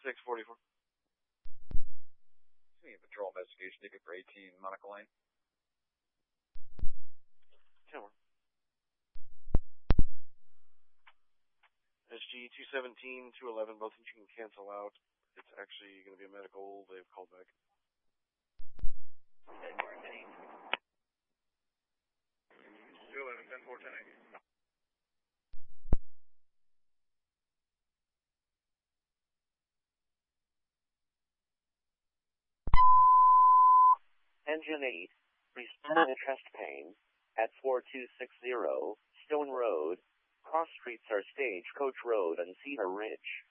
644. Patrol investigation ticket for 18 Monaco Lane. Camera. SG 217, 211, both of you can cancel out. It's actually going to be a medical. They've called back. 211, 10 4, 10 8. Engine 8, respond to chest pain at 4260 Stone Road. Cross streets are Stagecoach Road and Cedar Ridge.